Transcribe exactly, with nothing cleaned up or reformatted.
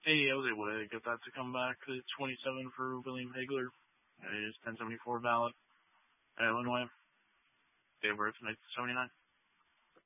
Hey, I was able to get that to come back to twenty-seven for William Hagler. It is ten seventy-four valid. Illinois. Date of birth, nineteen seventy-nine.